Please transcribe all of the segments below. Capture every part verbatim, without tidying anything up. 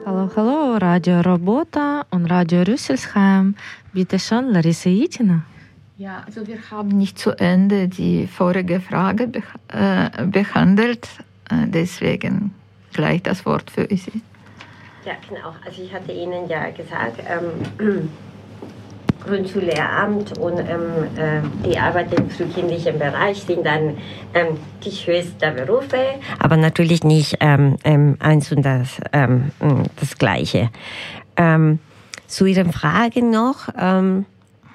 Hallo, hallo, Radio Robota und Radio Rüsselsheim. Bitte schon, Larissa Jitina. Ja, also wir haben nicht zu Ende die vorige Frage be- äh, behandelt, äh, deswegen gleich das Wort für Sie. Ja, genau. Also ich hatte Ihnen ja gesagt, ähm, Grundschullehramt und ähm, äh, die Arbeit im frühkindlichen Bereich sind dann ähm, die schönsten Berufe, aber natürlich nicht ähm, ähm, eins und das, ähm, das Gleiche. Ähm, zu Ihren Fragen noch. Ähm,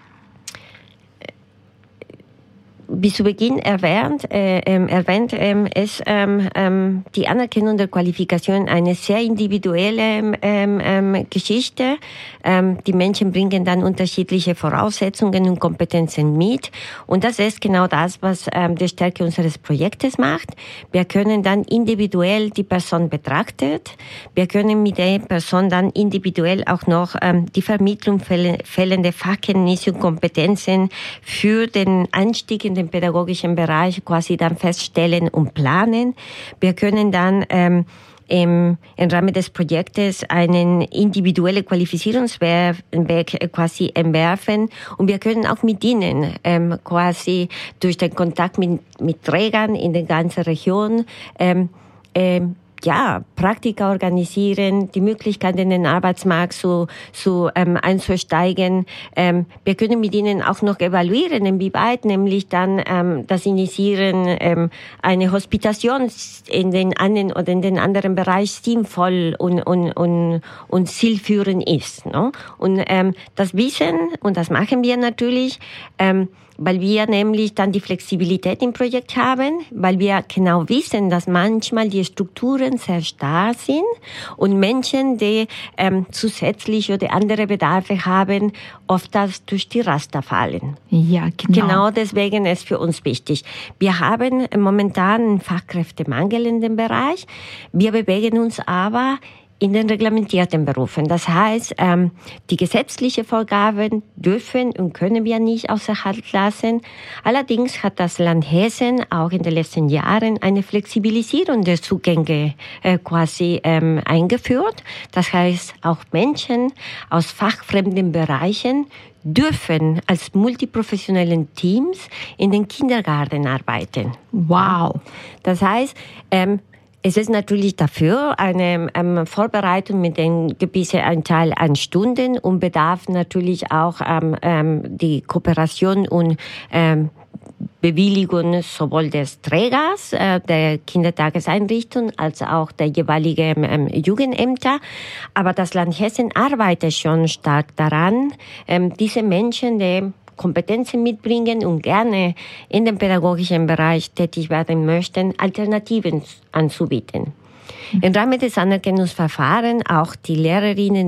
Wie zu Beginn erwähnt, äh, ähm, erwähnt ähm, ist ähm, ähm, die Anerkennung der Qualifikation eine sehr individuelle ähm, ähm, Geschichte. Ähm, die Menschen bringen dann unterschiedliche Voraussetzungen und Kompetenzen mit. Und das ist genau das, was ähm, die Stärke unseres Projektes macht. Wir können dann individuell die Person betrachtet. Wir können mit der Person dann individuell auch noch ähm, die Vermittlung fehlende Fachkenntnisse und Kompetenzen für den Einstieg in den pädagogischen Bereich quasi dann feststellen und planen. Wir können dann ähm, im, im Rahmen des Projektes einen individuellen Qualifizierungsweg quasi entwerfen und wir können auch mit ihnen ähm, quasi durch den Kontakt mit, mit Trägern in der ganzen Region ähm, ähm, ja, Praktika organisieren, die Möglichkeit in den Arbeitsmarkt zu, zu ähm, einzusteigen. Ähm, wir können mit ihnen auch noch evaluieren, inwieweit nämlich dann ähm, das Initiieren ähm, eine Hospitation in den einen oder in den anderen Bereich sinnvoll und, und, und, und zielführend ist. Ne? Und ähm, das Wissen, und das machen wir natürlich, ähm, weil wir nämlich dann die Flexibilität im Projekt haben, weil wir genau wissen, dass manchmal die Strukturen sehr starr sind und Menschen, die ähm, zusätzliche oder andere Bedarfe haben, oft das durch die Raster fallen. Ja, genau. Genau deswegen ist für uns wichtig. Wir haben momentan einen Fachkräftemangel in dem Bereich. Wir bewegen uns aber in den reglementierten Berufen. Das heißt, ähm, die gesetzlichen Vorgaben dürfen und können wir nicht außer Halt lassen. Allerdings hat das Land Hessen auch in den letzten Jahren eine Flexibilisierung der Zugänge äh, quasi ähm, eingeführt. Das heißt, auch Menschen aus fachfremden Bereichen dürfen als multiprofessionellen Teams in den Kindergarten arbeiten. Wow. Das heißt, ähm, es ist natürlich dafür eine ähm, Vorbereitung mit einem gewissen Anteil an Stunden und bedarf natürlich auch ähm, ähm, die Kooperation und ähm, Bewilligung sowohl des Trägers äh, der Kindertageseinrichtung als auch der jeweiligen ähm, Jugendämter. Aber das Land Hessen arbeitet schon stark daran, ähm, diese Menschen, die Kompetenzen mitbringen und gerne in dem pädagogischen Bereich tätig werden möchten, Alternativen anzubieten. Im Rahmen des Anerkennungsverfahrens auch die Lehrerinnen